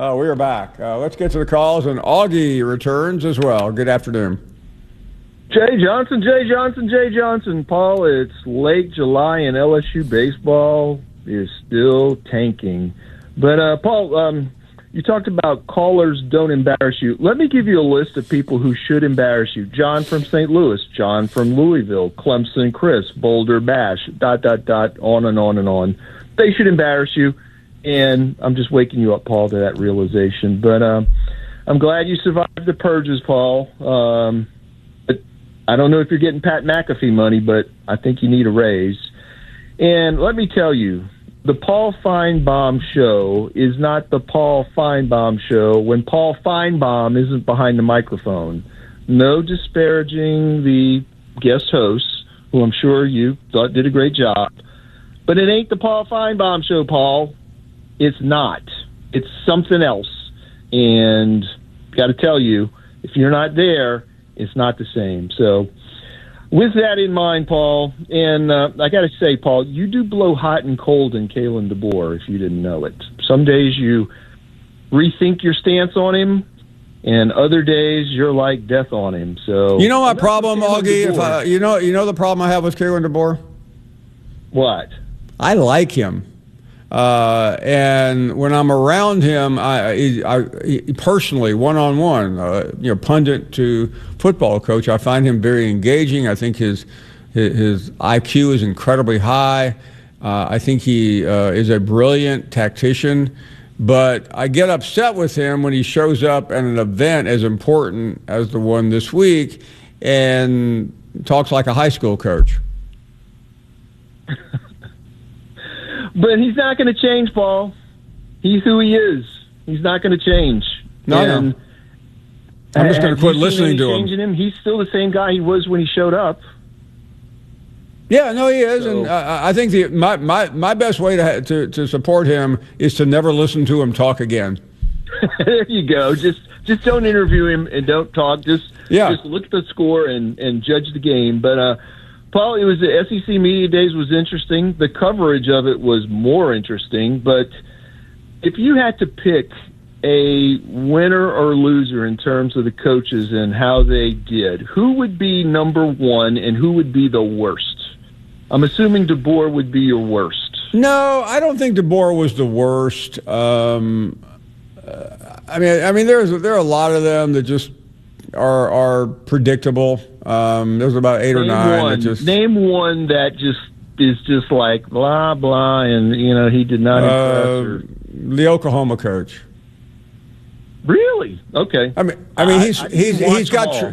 We are back. Let's get to the calls, and Augie returns as well. Good afternoon. Jay Johnson. Paul, it's late July, and LSU baseball is still tanking. But, Paul, you talked about callers don't embarrass you. Let me give you a list of people who should embarrass you. John from St. Louis, John from Louisville, Clemson Chris, Boulder Bash, ... on and on and on. They should embarrass you. And I'm just waking you up, Paul, to that realization. But I'm glad you survived the purges, Paul. But I don't know if you're getting Pat McAfee money, but I think you need a raise. And let me tell you, the Paul Feinbaum show is not the Paul Feinbaum show when Paul Feinbaum isn't behind the microphone. No disparaging the guest hosts, who I'm sure you thought did a great job. But it ain't the Paul Feinbaum show, Paul. It's not. It's something else. And got to tell you, if you're not there, it's not the same. So with that in mind, Paul, and I got to say, Paul, you do blow hot and cold in Kalen DeBoer, if you didn't know it. Some days you rethink your stance on him, and other days you're like death on him. So you know my problem, Augie? You know the problem I have with Kalen DeBoer? What? I like him. And when I'm around him, I personally, one-on-one, pundit to football coach, I find him very engaging. I think his IQ is incredibly high. I think he is a brilliant tactician. But I get upset with him when he shows up at an event as important as the one this week and talks like a high school coach. But he's not going to change, Paul. He's who he is. He's not going to change. No. I'm just going to quit listening to him. He's still the same guy he was when he showed up. Yeah, no, he is, and I think my best way to support him is to never listen to him talk again. There you go. Just don't interview him and don't talk. Just look at the score and judge the game. But Paul, it was the SEC Media Days was interesting. The coverage of it was more interesting. But if you had to pick a winner or loser in terms of the coaches and how they did, who would be number one and who would be the worst? I'm assuming DeBoer would be your worst. No, I don't think DeBoer was the worst. I mean, there are a lot of them that just are predictable. There's about 8 or 9. Name one that just is just like blah blah, and he did not impress. The Oklahoma coach. Really? Okay. I mean, he's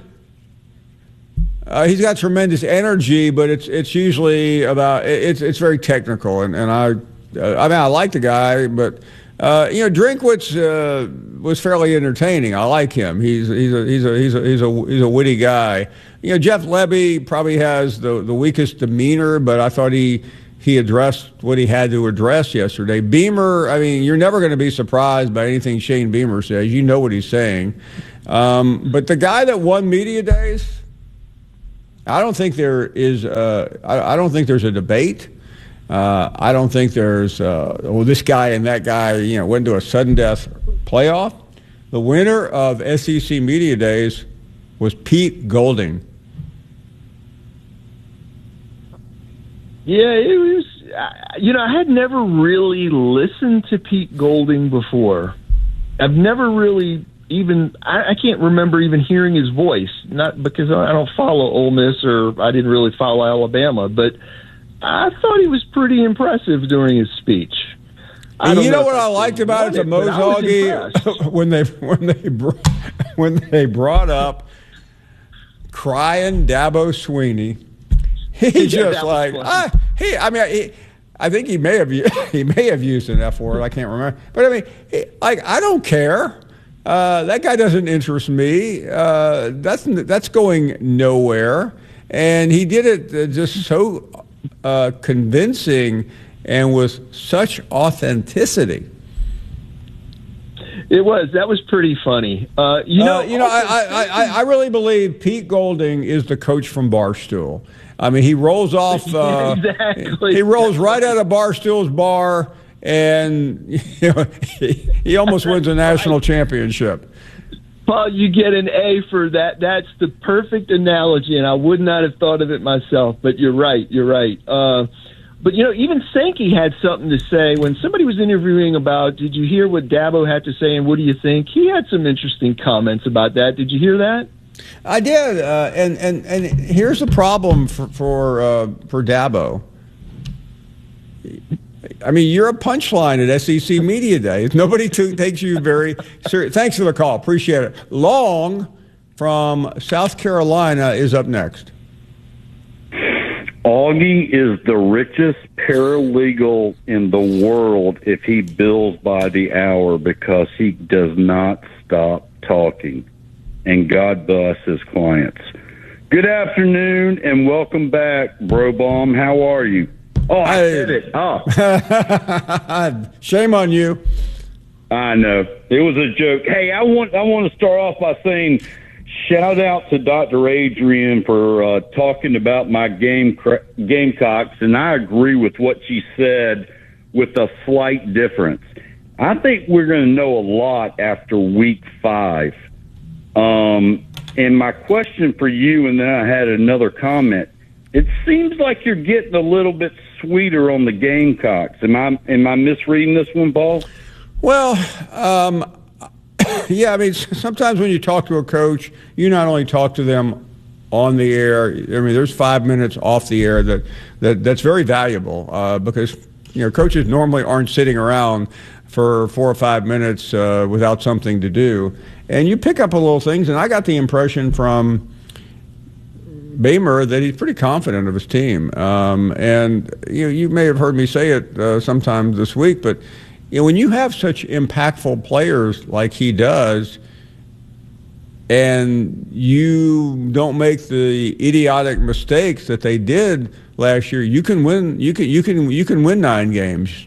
got tremendous energy, but it's usually about it's very technical, and I like the guy, but Drinkwitz was fairly entertaining. I like him. He's a witty guy. Jeff Lebby probably has the weakest demeanor, but I thought he addressed what he had to address yesterday. Beamer, I mean, you're never going to be surprised by anything Shane Beamer says. You know what he's saying. But the guy that won Media Days, I don't think there is. I don't think there's a debate. I don't think there's. This guy and that guy, went to a sudden death playoff. The winner of SEC Media Days was Pete Golding. Yeah, it was. I had never really listened to Pete Golding before. I've never really even. I can't remember even hearing his voice. Not because I don't follow Ole Miss or I didn't really follow Alabama, but I thought he was pretty impressive during his speech. You know what I liked about it to Mozoggy when they brought up crying Dabo Sweeney. He just like I think he may have used an F word. I can't remember, but I mean, I don't care. That guy doesn't interest me. That's going nowhere, and he did it just so convincing and with such authenticity. That was pretty funny. I really believe Pete Golding is the coach from Barstool. I mean, he rolls off. Exactly. He rolls right out of Barstool's bar and he almost wins a national championship. Paul, you get an A for that. That's the perfect analogy, and I would not have thought of it myself, but you're right. But, even Sankey had something to say when somebody was interviewing about, did you hear what Dabo had to say and what do you think? He had some interesting comments about that. Did you hear that? I did, and here's the problem for Dabo. I mean, you're a punchline at SEC Media Day. Nobody takes you very serious. Thanks for the call. Appreciate it. Long from South Carolina is up next. Augie is the richest paralegal in the world if he bills by the hour because he does not stop talking. And God bless his clients. Good afternoon and welcome back, Bro Bomb. How are you? Oh, I said it. Oh. Shame on you. I know. It was a joke. Hey, I want to start off by saying shout out to Dr. Adrian for talking about my Gamecocks, and I agree with what she said with a slight difference. I think we're going to know a lot after week 5. And my question for you, and then I had another comment. It seems like you're getting a little bit sweeter on the Gamecocks. Am I misreading this one, Paul? Well, yeah. I mean, sometimes when you talk to a coach, you not only talk to them on the air. I mean, there's 5 minutes off the air that's very valuable because coaches normally aren't sitting around for 4 or 5 minutes without something to do, and you pick up a little things. And I got the impression from Beamer that he's pretty confident of his team. And you may have heard me say it sometime this week, but when you have such impactful players like he does, and you don't make the idiotic mistakes that they did last year, you can win. You can win 9 games.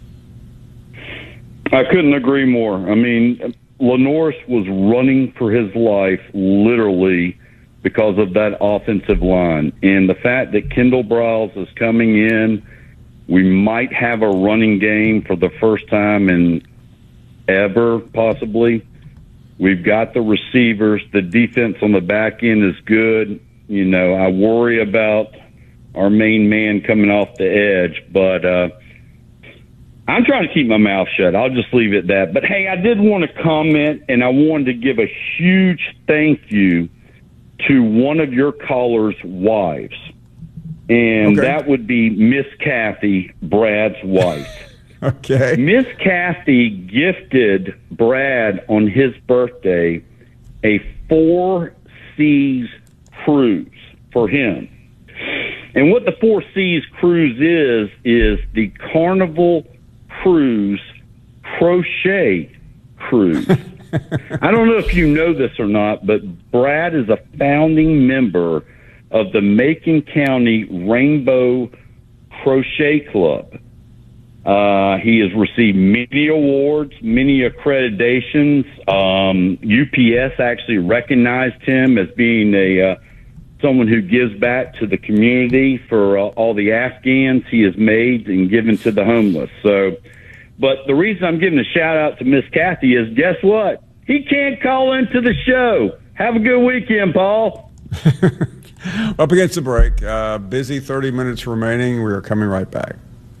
I couldn't agree more. I mean, LaNorris was running for his life, literally, because of that offensive line. And the fact that Kendall Briles is coming in, we might have a running game for the first time in ever, possibly. We've got the receivers. The defense on the back end is good. I worry about our main man coming off the edge, but I'm trying to keep my mouth shut. I'll just leave it at that. But, hey, I did want to comment, and I wanted to give a huge thank you to one of your callers' wives, and that would be Miss Kathy, Brad's wife. Okay. Miss Kathy gifted Brad on his birthday a 4 Seas cruise for him. And what the 4 Seas cruise is the Carnival Cruise Crochet Cruise. I don't know if you know this or not, but Brad is a founding member of the Macon County Rainbow Crochet Club. He has received many awards, many accreditations. UPS actually recognized him as being someone who gives back to the community for all the Afghans he has made and given to the homeless. But the reason I'm giving a shout out to Miss Kathy is, guess what? He can't call into the show. Have a good weekend, Paul. Up against the break. Busy 30 minutes remaining. We are coming right back.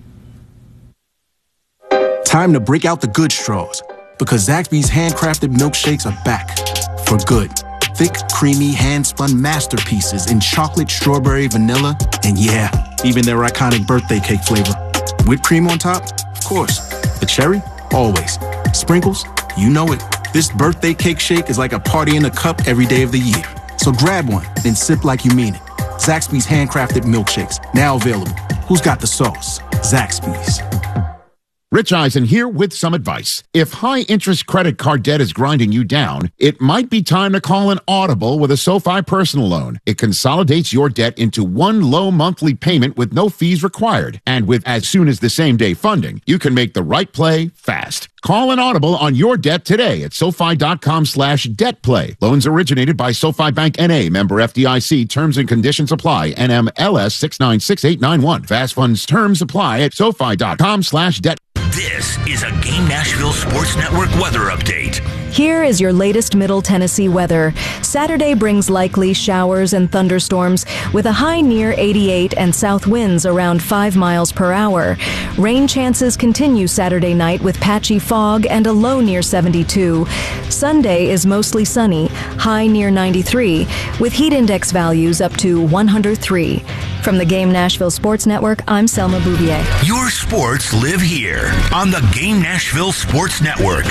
Time to break out the good straws, because Zaxby's handcrafted milkshakes are back for good. Thick, creamy, hand-spun masterpieces in chocolate, strawberry, vanilla, and yeah, even their iconic birthday cake flavor. Whipped cream on top? Of course. The cherry? Always. Sprinkles? You know it. This birthday cake shake is like a party in a cup every day of the year. So grab one, then sip like you mean it. Zaxby's handcrafted milkshakes, now available. Who's got the sauce? Zaxby's. Rich Eisen here with some advice. If high-interest credit card debt is grinding you down, it might be time to call an audible with a SoFi personal loan. It consolidates your debt into one low monthly payment with no fees required. And with as soon as the same-day funding, you can make the right play fast. Call an audible on your debt today at SoFi.com/debtplay. Loans originated by SoFi Bank N.A., member FDIC. Terms and conditions apply. NMLS 696891. Fast funds terms apply at SoFi.com/debt. This is a Game Nashville Sports Network weather update. Here is your latest Middle Tennessee weather. Saturday brings likely showers and thunderstorms with a high near 88 and south winds around 5 miles per hour. Rain chances continue Saturday night with patchy fog and a low near 72. Sunday is mostly sunny, high near 93, with heat index values up to 103. From the Game Nashville Sports Network, I'm Selma Bouvier. Your sports live here on the Game Nashville Sports Network.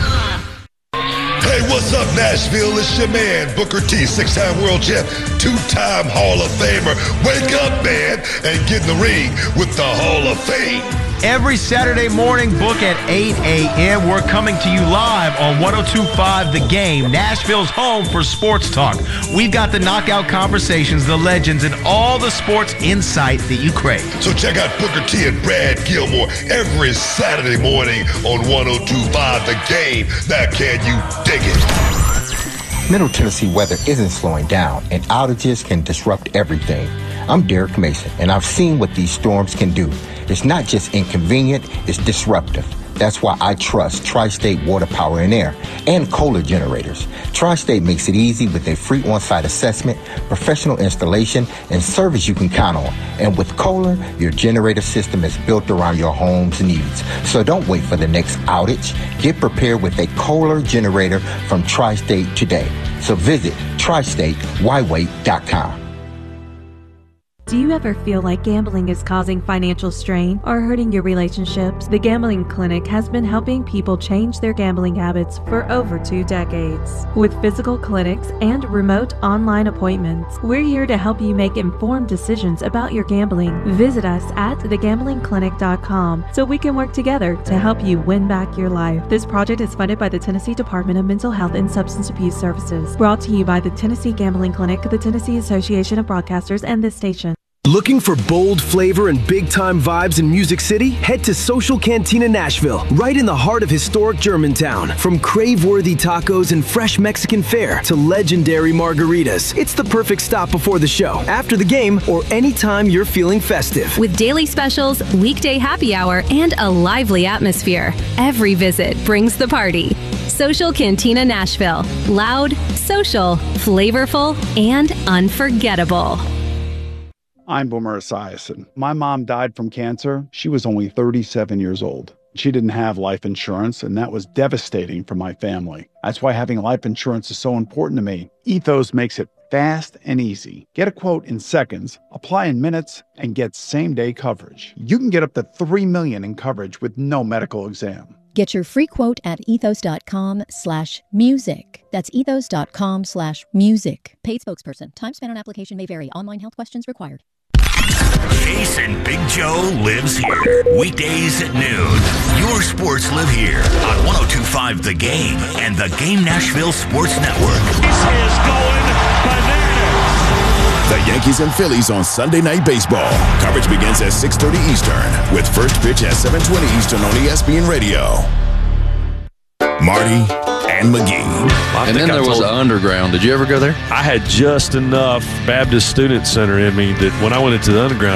Hey, what's up, Nashville? It's your man, Booker T, 6-time world champ, 2-time Hall of Famer. Wake up, man, and get in the ring with the Hall of Fame. Every Saturday morning, book at 8 a.m. We're coming to you live on 102.5 The Game, Nashville's home for sports talk. We've got the knockout conversations, the legends, and all the sports insight that you crave. So check out Booker T and Brad Gilmore every Saturday morning on 102.5 The Game. Now, can you dig it? Middle Tennessee weather isn't slowing down, and outages can disrupt everything. I'm Derek Mason, and I've seen what these storms can do. It's not just inconvenient, it's disruptive. That's why I trust Tri-State Water Power and Air and Kohler generators. Tri-State makes it easy with a free on-site assessment, professional installation, and service you can count on. And with Kohler, your generator system is built around your home's needs. So don't wait for the next outage. Get prepared with a Kohler generator from Tri-State today. So visit tristatewhywait.com. Do you ever feel like gambling is causing financial strain or hurting your relationships? The Gambling Clinic has been helping people change their gambling habits for over 2 decades. With physical clinics and remote online appointments, we're here to help you make informed decisions about your gambling. Visit us at thegamblingclinic.com so we can work together to help you win back your life. This project is funded by the Tennessee Department of Mental Health and Substance Abuse Services. Brought to you by the Tennessee Gambling Clinic, the Tennessee Association of Broadcasters, and this station. Looking for bold flavor and big-time vibes in Music City? Head to Social Cantina Nashville, right in the heart of historic Germantown. From crave-worthy tacos and fresh Mexican fare to legendary margaritas, it's the perfect stop before the show, after the game, or anytime you're feeling festive. With daily specials, weekday happy hour, and a lively atmosphere, every visit brings the party. Social Cantina Nashville. Loud, social, flavorful, and unforgettable. I'm Boomer Esiason. My mom died from cancer. She was only 37 years old. She didn't have life insurance, and that was devastating for my family. That's why having life insurance is so important to me. Ethos makes it fast and easy. Get a quote in seconds, apply in minutes, and get same-day coverage. You can get up to $3 million in coverage with no medical exam. Get your free quote at ethos.com/music. That's ethos.com/music. Paid spokesperson. Time spent on application may vary. Online health questions required. Jason Big Joe lives here. Weekdays at noon. Your sports live here on 102.5 The Game and the Game Nashville Sports Network. This is going bananas. The Yankees and Phillies on Sunday Night Baseball. Coverage begins at 6:30 Eastern with first pitch at 7:20 Eastern on ESPN Radio. Marty and McGee. And then there was the underground. Did you ever go there? I had just enough Baptist Student Center in me that when I went into the underground,